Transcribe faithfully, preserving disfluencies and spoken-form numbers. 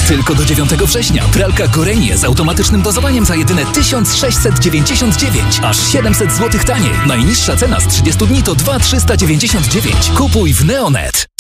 Tylko do dziewiątego września. Pralka Gorenie z automatycznym dozowaniem za jedyne tysiąc sześćset dziewięćdziesiąt dziewięć. Aż siedemset złotych taniej. Najniższa cena z trzydziestu dni to dwa tysiące trzysta dziewięćdziesiąt dziewięć. Kupuj w Neonet.